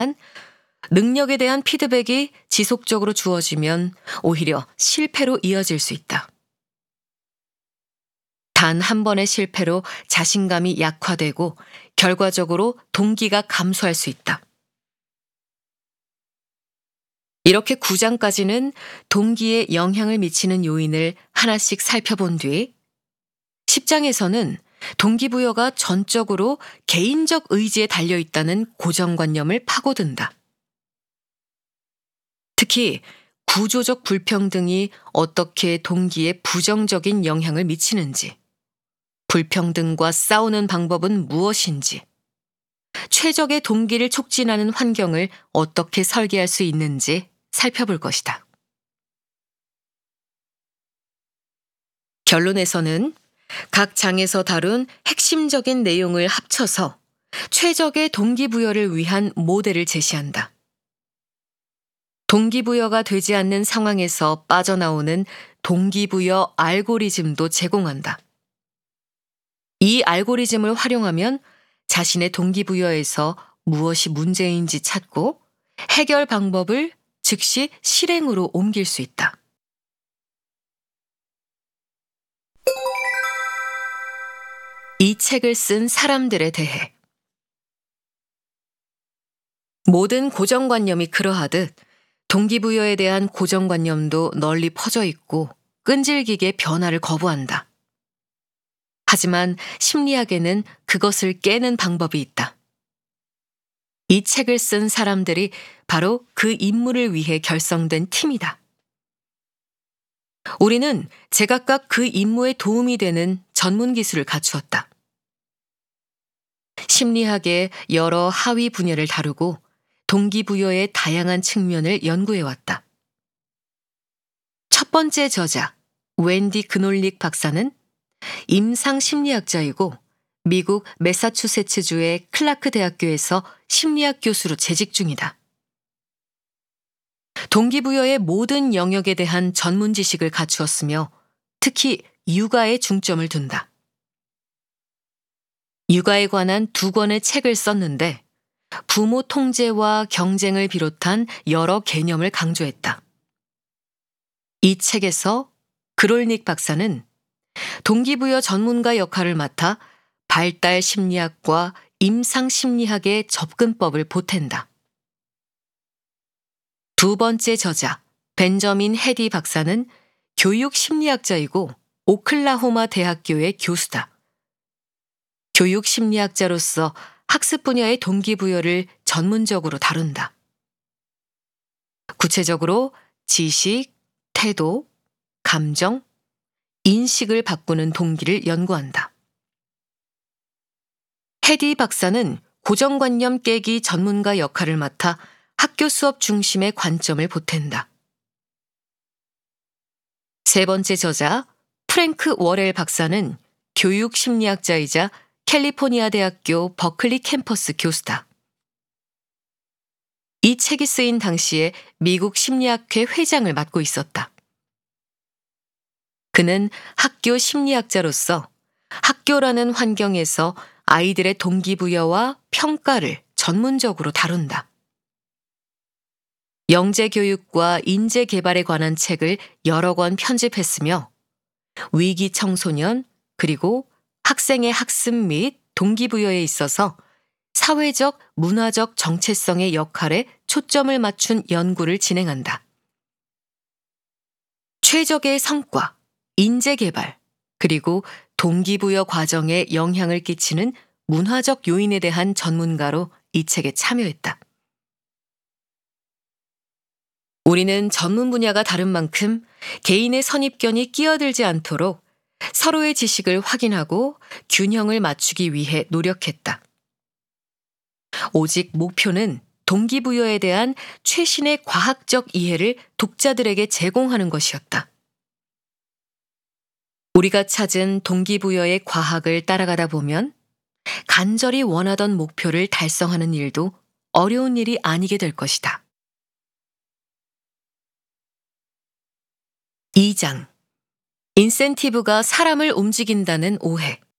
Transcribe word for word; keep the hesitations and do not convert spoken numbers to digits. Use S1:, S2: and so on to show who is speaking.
S1: 능력에 대한 피드백이 지속적으로 주어지면 오히려 실패로 이어질 수 있다. 단 한 번의 실패로 자신감이 약화되고 결과적으로 동기가 감소할 수 있다. 이렇게 구 장까지는 동기에 영향을 미치는 요인을 하나씩 살펴본 뒤 십 장에서는 동기부여가 전적으로 개인적 의지에 달려있다는 고정관념을 파고든다. 특히 구조적 불평등이 어떻게 동기에 부정적인 영향을 미치는지, 불평등과 싸우는 방법은 무엇인지, 최적의 동기를 촉진하는 환경을 어떻게 설계할 수 있는지 살펴볼 것이다. 결론에서는 각 장에서 다룬 핵심적인 내용을 합쳐서 최적의 동기부여를 위한 모델을 제시한다. 동기부여가 되지 않는 상황에서 빠져나오는 동기부여 알고리즘도 제공한다. 이 알고리즘을 활용하면 자신의 동기부여에서 무엇이 문제인지 찾고 해결 방법을 즉시 실행으로 옮길 수 있다. 이 책을 쓴 사람들에 대해 모든 고정관념이 그러하듯 동기부여에 대한 고정관념도 널리 퍼져 있고 끈질기게 변화를 거부한다. 하지만 심리학에는 그것을 깨는 방법이 있다. 이 책을 쓴 사람들이 바로 그 임무를 위해 결성된 팀이다. 우리는 제각각 그 임무에 도움이 되는 전문 기술을 갖추었다. 심리학의 여러 하위 분야를 다루고 동기부여의 다양한 측면을 연구해왔다. 첫 번째 저자, 웬디 그놀릭 박사는 임상심리학자이고 미국 매사추세츠주의 클라크 대학교에서 심리학 교수로 재직 중이다. 동기부여의 모든 영역에 대한 전문 지식을 갖추었으며 특히 육아에 중점을 둔다. 육아에 관한 두 권의 책을 썼는데 부모 통제와 경쟁을 비롯한 여러 개념을 강조했다. 이 책에서 그롤닉 박사는 동기부여 전문가 역할을 맡아 발달 심리학과 임상 심리학의 접근법을 보탠다. 두 번째 저자, 벤저민 헤디 박사는 교육 심리학자이고 오클라호마 대학교의 교수다. 교육 심리학자로서 학습 분야의 동기부여를 전문적으로 다룬다. 구체적으로 지식, 태도, 감정, 인식을 바꾸는 동기를 연구한다. 헤디 박사는 고정관념 깨기 전문가 역할을 맡아 학교 수업 중심의 관점을 보탠다. 세 번째 저자, 프랭크 워렐 박사는 교육 심리학자이자 캘리포니아 대학교 버클리 캠퍼스 교수다. 이 책이 쓰인 당시에 미국 심리학회 회장을 맡고 있었다. 그는 학교 심리학자로서 학교라는 환경에서 아이들의 동기부여와 평가를 전문적으로 다룬다. 영재교육과 인재개발에 관한 책을 여러 권 편집했으며 위기 청소년 그리고 학생의 학습 및 동기부여에 있어서 사회적, 문화적 정체성의 역할에 초점을 맞춘 연구를 진행한다. 최적의 성과, 인재개발, 그리고 동기부여 과정에 영향을 끼치는 문화적 요인에 대한 전문가로 이 책에 참여했다. 우리는 전문 분야가 다른 만큼 개인의 선입견이 끼어들지 않도록 서로의 지식을 확인하고 균형을 맞추기 위해 노력했다. 오직 목표는 동기부여에 대한 최신의 과학적 이해를 독자들에게 제공하는 것이었다. 우리가 찾은 동기부여의 과학을 따라가다 보면 간절히 원하던 목표를 달성하는 일도 어려운 일이 아니게 될 것이다. 이 장. 인센티브가 사람을 움직인다는 오해.